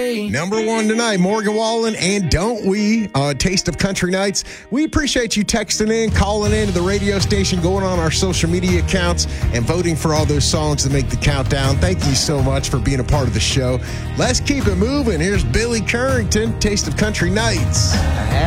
me. Number one tonight, Morgan Wallen and Don't We on Taste of Country Nights. We appreciate you texting in, calling in to the radio station, going on our social media accounts, and voting for all those songs that make the countdown. Thank you so much for being a part of the show. Let's keep it moving. Here's Billy Currington, Taste of Country Nights.